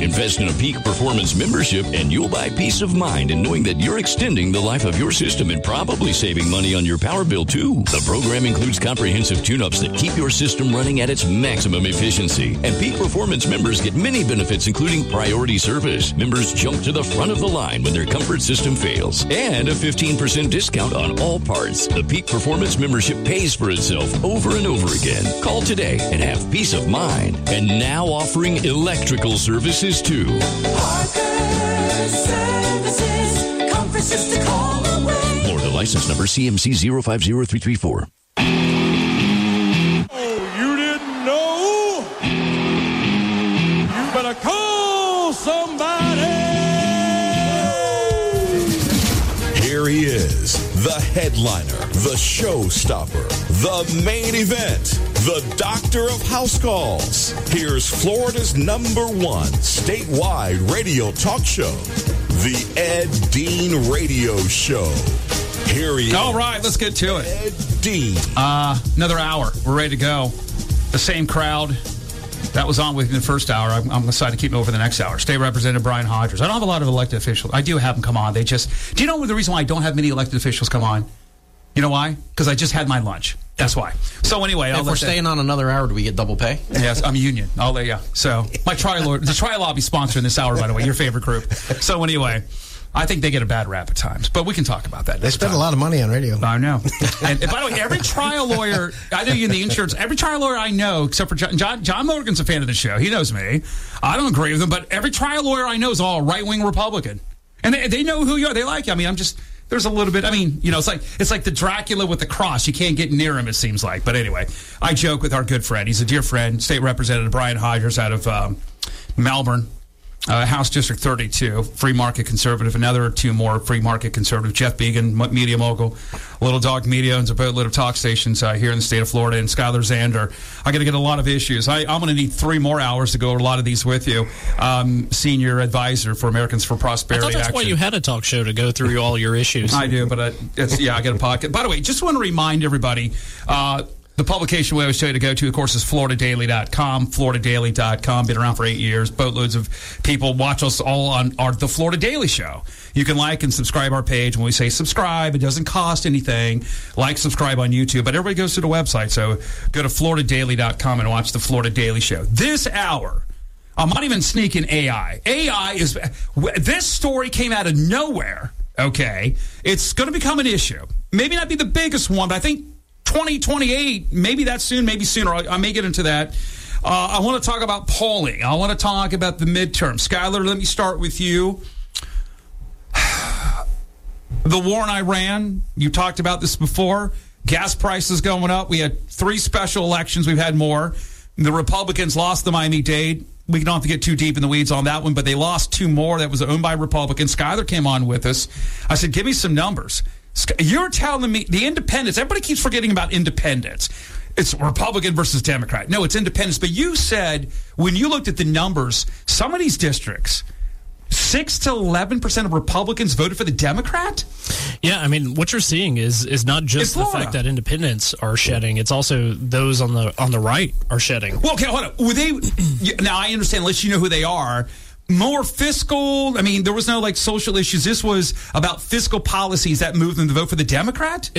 Invest in a Peak Performance membership and you'll buy peace of mind in knowing that you're extending the life of your system and probably saving money on your power bill too. The program includes comprehensive tune-ups that keep your system running at its maximum efficiency. And Peak Performance members get many benefits, including priority service. Members jump to the front of the line when their comfort system fails. And a 15% discount on all parts. The Peak Performance membership pays for itself over and over again. Call today and have peace of mind. And now offering electrical services too. Parker Services, comfort's just a call away. Florida license number CMC 050334. Oh, you didn't know? You better call somebody. Here he is, the headliner, the showstopper, the main event, the doctor of house calls. Here's Florida's #1 statewide radio talk show, the Ed Dean Radio Show. Here he is. All right, let's get to it. Ed Dean. Another hour. We're ready to go. The same crowd that was on with me in the first hour. I'm excited to keep me over the next hour. State Representative Brian Hodgers. I don't have a lot of elected officials. I do have them come on. Do you know the reason why I don't have many elected officials come on? You know why? Because I just had my lunch. That's why. So anyway, if we're staying on another hour, do we get double pay? Yes, I'm a union. So my the Tri Lobby sponsoring this hour, by the way, your favorite group. So anyway, I think they get a bad rap at times, but we can talk about that. They spend a lot of money on radio. I know. And by the way, every trial lawyer, I know you in the insurance, every trial lawyer I know, except for John Morgan's a fan of the show. He knows me. I don't agree with him, but every trial lawyer I know is all right-wing Republican. And they know who you are. They like you. I mean, there's a little bit, it's like the Dracula with the cross. You can't get near him, it seems like. But anyway, I joke with our good friend. He's a dear friend, State Representative Brian Hodgers out of Melbourne. House District 32, free market conservative. Another two more free market conservative. Jeff Began, media mogul. Little Dog Media owns a boatload of talk stations here in the state of Florida. And Skylar Zander. I got to get a lot of issues. I'm going to need 3 more hours to go over a lot of these with you. Senior advisor for Americans for Prosperity. I thought that's why you had a talk show, to go through all your issues. I do, but I get a pocket. By the way, just want to remind everybody, the publication we always tell you to go to, of course, is FloridaDaily.com. FloridaDaily.com. Been around for 8 years. Boatloads of people watch us all on the Florida Daily Show. You can like and subscribe our page. When we say subscribe, it doesn't cost anything. Like, subscribe on YouTube. But everybody goes to the website. So go to FloridaDaily.com and watch the Florida Daily Show. This hour, I'm not even sneaking AI. This story came out of nowhere, okay? It's going to become an issue. Maybe not be the biggest one, but I think 2028, maybe that's soon, maybe sooner. I may get into that. I want to talk about polling. I want to talk about the midterm. Skylar, let me start with you. The war in Iran, you talked about this before. Gas prices going up. We had 3 special elections. We've had more. The Republicans lost the Miami-Dade. We don't have to get too deep in the weeds on that one, but they lost 2 more that was owned by Republicans. Skylar came on with us. I said, give me some numbers. You're telling me the independents, everybody keeps forgetting about independents. It's Republican versus Democrat. No, it's independents. But you said when you looked at the numbers, some of these districts, 6 to 11% of Republicans voted for the Democrat? Yeah, I mean, what you're seeing is not just the fact that independents are shedding; it's also those on the right are shedding. Well, okay, hold on. Were they? Now I understand. Unless you know who they are. More fiscal. I mean, there was no social issues. This was about fiscal policies that moved them to vote for the Democrat.